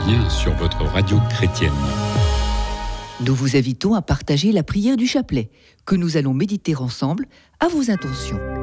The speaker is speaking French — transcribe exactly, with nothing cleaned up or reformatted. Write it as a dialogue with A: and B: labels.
A: bien sur votre radio chrétienne.
B: Nous vous invitons à partager la prière du chapelet, que nous allons méditer ensemble à vos intentions.